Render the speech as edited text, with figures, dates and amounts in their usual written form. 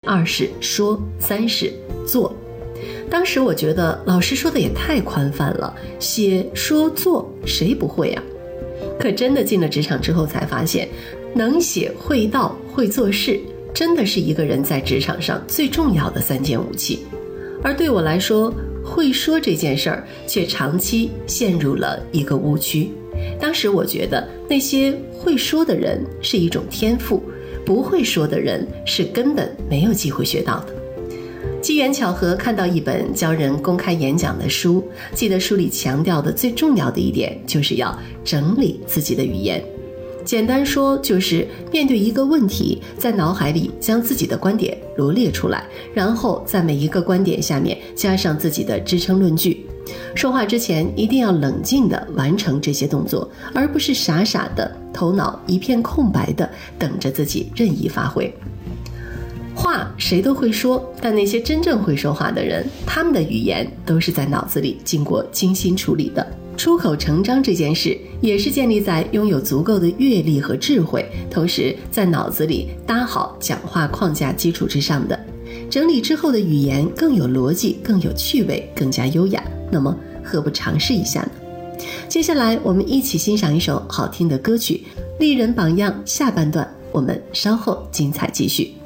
2是说，3是做。当时我觉得老师说的也太宽泛了，写说做谁不会啊？可真的进了职场之后才发现，能写会道会做事真的是一个人在职场上最重要的3件武器。而对我来说，会说这件事儿却长期陷入了一个误区。当时我觉得那些会说的人是一种天赋，不会说的人是根本没有机会学到的。机缘巧合看到一本教人公开演讲的书，记得书里强调的最重要的一点就是要整理自己的语言。简单说就是面对一个问题，在脑海里将自己的观点罗列出来，然后在每一个观点下面加上自己的支撑论据。说话之前一定要冷静地完成这些动作，而不是傻傻的头脑一片空白的等着自己任意发挥。话谁都会说，但那些真正会说话的人，他们的语言都是在脑子里经过精心处理的。出口成章这件事也是建立在拥有足够的阅历和智慧，同时在脑子里搭好讲话框架基础之上的。整理之后的语言更有逻辑，更有趣味，更加优雅，那么何不尝试一下呢？接下来我们一起欣赏一首好听的歌曲《丽人榜样》下半段，我们稍后精彩继续。